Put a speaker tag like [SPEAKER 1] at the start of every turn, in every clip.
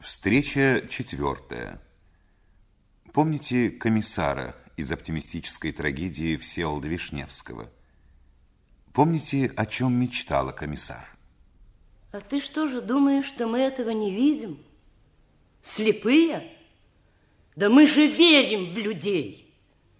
[SPEAKER 1] Встреча четвертая. Помните комиссара из оптимистической трагедии Всеволода Вишневского? Помните, о чем мечтала комиссар?
[SPEAKER 2] А ты что же думаешь, что мы этого не видим? Слепые? Да мы же верим в людей.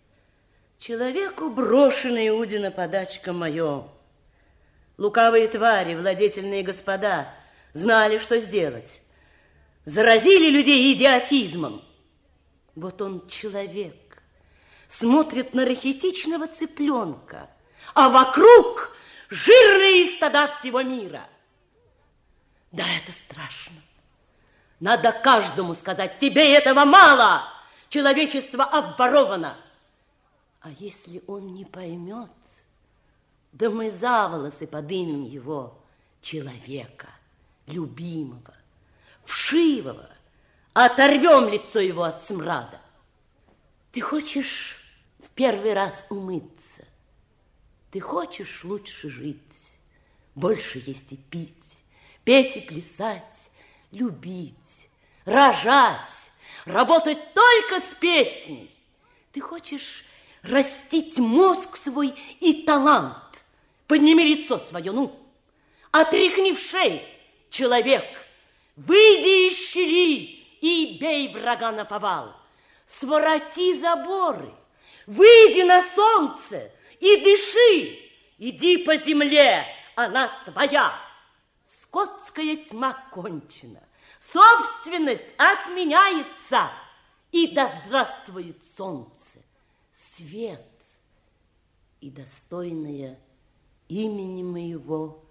[SPEAKER 2] Человеку брошена Иудина подачка моё. Лукавые твари, владетельные господа, знали, что сделать. Заразили людей идиотизмом. Вот он человек, смотрит на рахитичного цыпленка, а вокруг жирные стада всего мира. Да, это страшно. Надо каждому сказать: тебе этого мало, человечество обворовано. А если он не поймет, да мы за волосы подымем его, человека, любимого, вшивого, оторвем лицо его от смрада. Ты хочешь в первый раз умыться? Ты хочешь лучше жить, больше есть и пить, петь и плясать, любить, рожать, работать только с песней? Ты хочешь растить мозг свой и талант? Подними лицо свое, отряхни в шею, человек, выйди из щели и бей врага наповал. Свороти заборы, выйди на солнце и дыши. Иди по земле, она твоя. Скотская тьма кончена, собственность отменяется, и да здравствует солнце, свет и достойное имени моего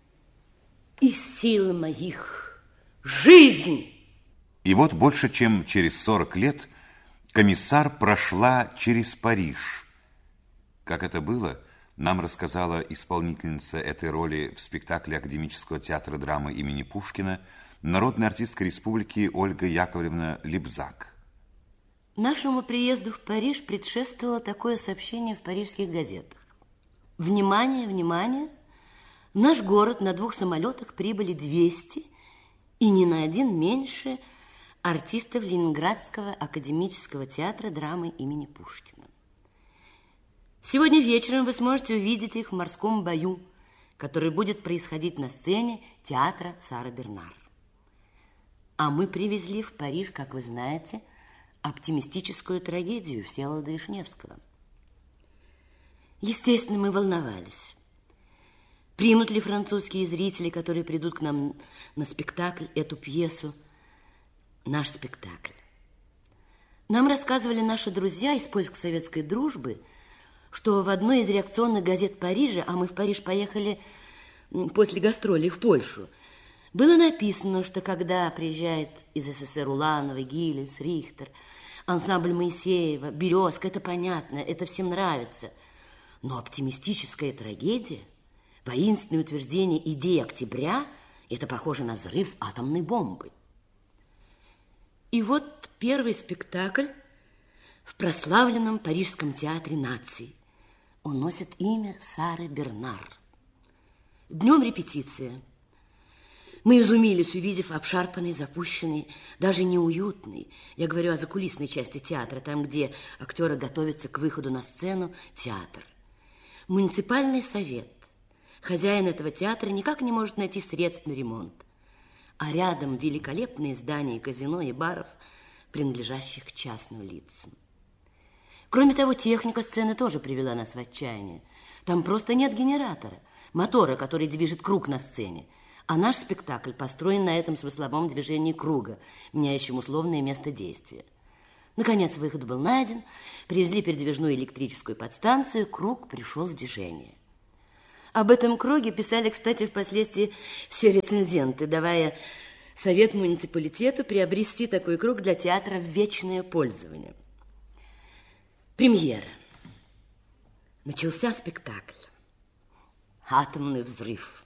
[SPEAKER 2] и сил моих жизнь.
[SPEAKER 1] И вот больше чем через 40 лет комиссар прошла через Париж. Как это было, нам рассказала исполнительница этой роли в спектакле Академического театра драмы имени Пушкина, народная артистка республики Ольга Яковлевна Либзак.
[SPEAKER 2] Нашему приезду в Париж предшествовало такое сообщение в парижских газетах. Внимание, внимание! В наш город на 2 самолетах прибыли 200, и ни на один меньше, артистов Ленинградского академического театра драмы имени Пушкина. Сегодня вечером вы сможете увидеть их в морском бою, который будет происходить на сцене театра Сары Бернар. А мы привезли в Париж, как вы знаете, оптимистическую трагедию Всеволода Вишневского. Естественно, мы волновались. Примут ли французские зрители, которые придут к нам на спектакль, эту пьесу, наш спектакль? Нам рассказывали наши друзья из польско-советской дружбы, что в одной из реакционных газет Парижа, а мы в Париж поехали после гастролей в Польшу, было написано, что когда приезжает из СССР Уланова, Гиллес, Рихтер, ансамбль Моисеева, Березка, это понятно, это всем нравится. Но оптимистическая трагедия, воинственное утверждение идей октября, это похоже на взрыв атомной бомбы. И вот первый спектакль в прославленном Парижском театре наций. Он носит имя Сары Бернар. Днем репетиция. Мы изумились, увидев обшарпанный, запущенный, даже неуютный, я говорю о закулисной части театра, там, где актеры готовятся к выходу на сцену, театр. Муниципальный совет. Хозяин этого театра никак не может найти средств на ремонт. А рядом великолепные здания казино и баров, принадлежащих к частным лицам. Кроме того, техника сцены тоже привела нас в отчаяние. Там просто нет генератора, мотора, который движет круг на сцене. А наш спектакль построен на этом смысловом движении круга, меняющем условное место действия. Наконец, выход был найден, привезли передвижную электрическую подстанцию, круг пришел в движение. Об этом круге писали, кстати, впоследствии все рецензенты, давая совет муниципалитету приобрести такой круг для театра в вечное пользование. Премьера. Начался спектакль. Атомный взрыв.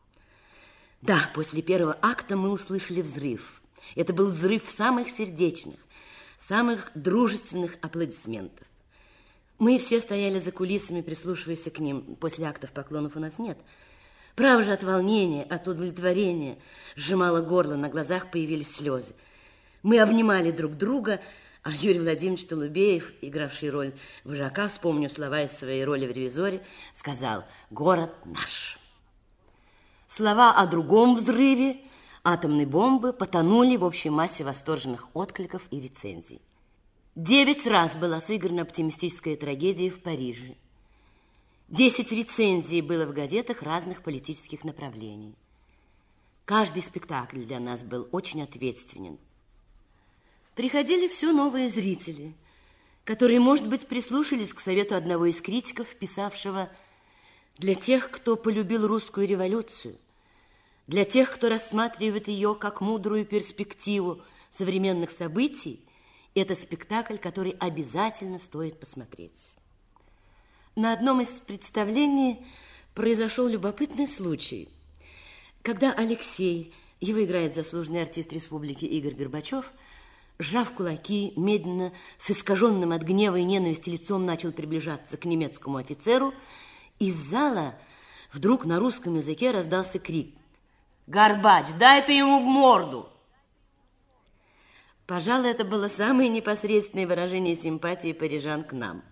[SPEAKER 2] Да, после первого акта мы услышали взрыв. Это был взрыв самых сердечных, самых дружественных аплодисментов. Мы все стояли за кулисами, прислушиваясь к ним. После актов поклонов у нас нет. Право же, от волнения, от удовлетворения сжимало горло, на глазах появились слезы. Мы обнимали друг друга, а Юрий Владимирович Толубеев, игравший роль вожака, вспомнив слова из своей роли в «Ревизоре», сказал: «Город наш». Слова о другом взрыве атомной бомбы потонули в общей массе восторженных откликов и рецензий. 9 раз была сыграна оптимистическая трагедия в Париже. 10 рецензий было в газетах разных политических направлений. Каждый спектакль для нас был очень ответственен. Приходили все новые зрители, которые, может быть, прислушались к совету одного из критиков, писавшего: «Для тех, кто полюбил русскую революцию, для тех, кто рассматривает ее как мудрую перспективу современных событий, это спектакль, который обязательно стоит посмотреть». На одном из представлений произошел любопытный случай. Когда Алексей, его играет заслуженный артист республики Игорь Горбачев, сжав кулаки, медленно, с искаженным от гнева и ненависти лицом начал приближаться к немецкому офицеру, из зала вдруг на русском языке раздался крик: «Горбач, дай ты ему в морду!» Пожалуй, это было самое непосредственное выражение симпатии парижан к нам.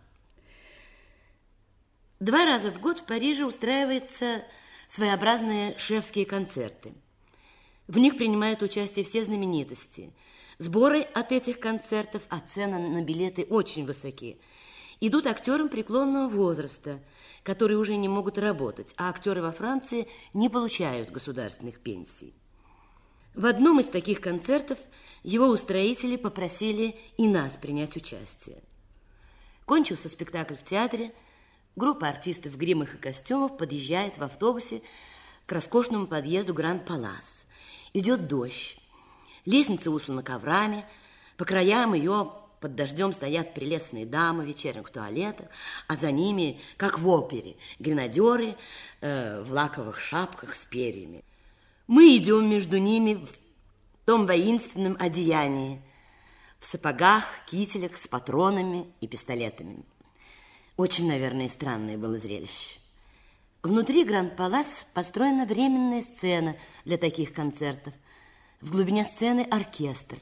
[SPEAKER 2] 2 раза в год в Париже устраиваются своеобразные шефские концерты. В них принимают участие все знаменитости. Сборы от этих концертов, а цены на билеты очень высоки, идут актерам преклонного возраста, которые уже не могут работать, а актеры во Франции не получают государственных пенсий. В одном из таких концертов его устроители попросили и нас принять участие. Кончился спектакль в театре, группа артистов в гримах и костюмах подъезжает в автобусе к роскошному подъезду Гранд-Палас. Идет дождь. Лестница услана коврами, по краям ее под дождем стоят прелестные дамы в вечерних туалетах, а за ними, как в опере, гренадеры в лаковых шапках с перьями. Мы идем между ними в том воинственном одеянии, в сапогах, кителях с патронами и пистолетами. Очень, наверное, странное было зрелище. Внутри Гранд-Палас построена временная сцена для таких концертов. В глубине сцены оркестр.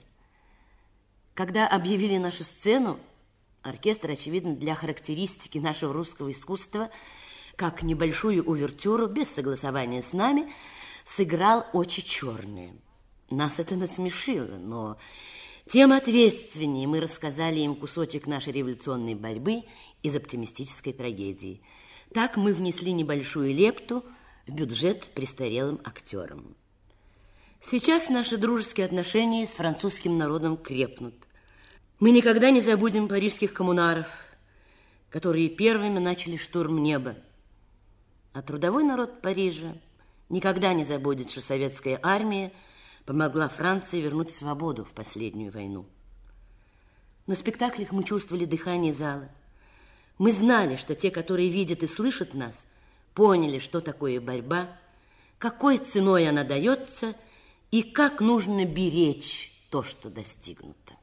[SPEAKER 2] Когда объявили нашу сцену, оркестр, очевидно, для характеристики нашего русского искусства, как небольшую увертюру, без согласования с нами, сыграл «Очи черные». Нас это насмешило, но тем ответственнее мы рассказали им кусочек нашей революционной борьбы из оптимистической трагедии. Так мы внесли небольшую лепту в бюджет престарелым актерам. Сейчас наши дружеские отношения с французским народом крепнут. Мы никогда не забудем парижских коммунаров, которые первыми начали штурм неба. А трудовой народ Парижа никогда не забудет, что советская армия помогла Франции вернуть свободу в последнюю войну. На спектаклях мы чувствовали дыхание зала. Мы знали, что те, которые видят и слышат нас, поняли, что такое борьба, какой ценой она дается и как нужно беречь то, что достигнуто.